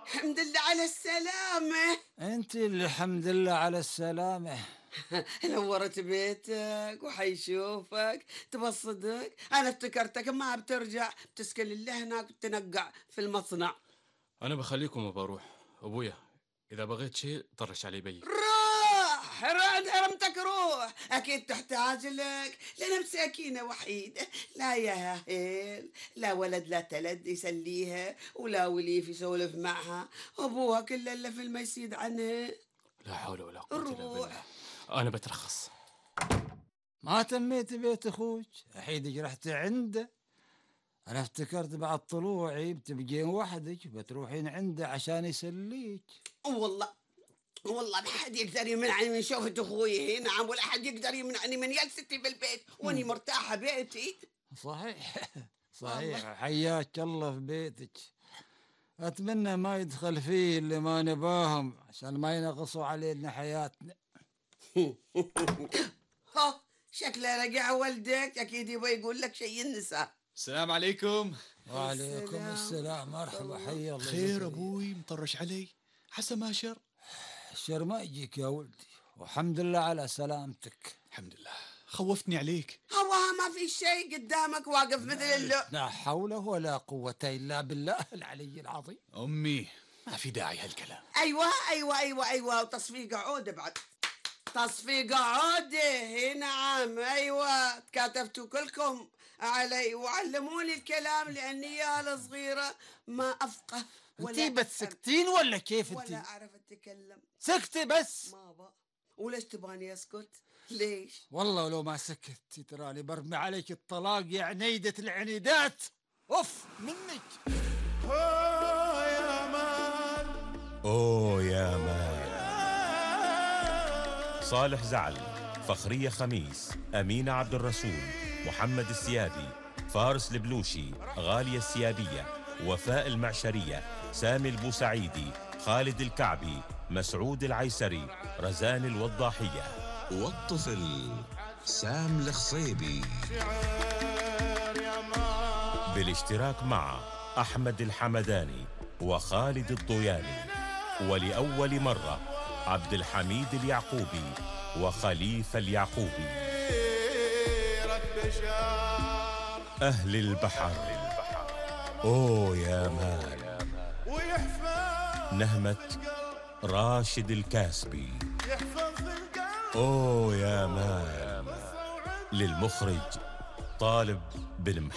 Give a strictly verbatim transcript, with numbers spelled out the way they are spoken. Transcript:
الحمد لله على السلامة. انت اللي الحمد لله على السلامة. نورت بيتك وحيشوفك. تبى الصدق أنا افتكرتك ما بترجع، بتسكن الله هناك وتنقع في المصنع. أنا بخليكم وبروح. أبويا إذا بغيت شيء طرش علي بي. روح روح حرمتك، روح، أكيد تحتاج لك، لأنا مساكينة وحيدة، لا يا هيل، لا ولد لا تلد يسليها ولا وليف يسولف معها، أبوها كله إلا في الميسيد عنها. لا حول ولا قوة إلا بالله. روح. أنا بترخص. ما تميت بيت اخوك الحين جرحت عنده. انا افتكرت بعد طلوعي بتبقين وحدك بتروحين عنده عشان يسليك. والله والله ما حد يقدر يمنعني من شوفة اخوي هنا، نعم، ولا حد يقدر يمنعني من جلستي بالبيت واني مرتاحة بيتي. صحيح والله. صحيح، حياك الله في بيتك. اتمنى ما يدخل فيه اللي ما نباهم عشان ما ينغصوا علينا حياتنا. ها شكله رجع والدك، اكيد يبغى يقول لك شيء النساء. السلام عليكم. وعليكم السلام. السلام، مرحبا، حي الله. خير ابوي مطرش علي حسن ما شر. الشر ما يجيك يا ولدي، والحمد لله على سلامتك. الحمد لله، خوفتني عليك. هواها ما في شيء قدامك واقف مثل اللؤ. لا حول ولا قوة إلا بالله العلي العظيم. امي ما في داعي هالكلام. ايوه ايوه ايوه ايوه، وتصفيق عودة بعد، تصفيق عودة، نعم ايوه، تكاتفتوا كلكم علي وعلموني الكلام لاني يا صغيرة ما افقه ولا انتي أفهم بتسكتين ولا كيف ولا انتي؟ اعرف اتكلم. سكتي بس. ما با. وليش تباني اسكت؟ ليش؟ والله لو ما سكتي تراني برمي عليك الطلاق يا عنيدة العنيدات. اوف منك. اوه يا مان، اوه يا مان. صالح زعل، فخرية خميس، أمينة عبد الرسول، محمد السيادي، فارس البلوشي، غالية السيادية، وفاء المعشرية، سامي البوسعيدي، خالد الكعبي، مسعود العيسري، رزان الوضاحية، والطفل سام الخصيبي، بالاشتراك مع أحمد الحمداني وخالد الضياني، ولأول مرة عبد الحميد اليعقوبي وخليفة اليعقوبي. أهل البحر، أوه يا مان. نهمة راشد الكاسبي، أوه يا مان. للمخرج طالب بن محمد.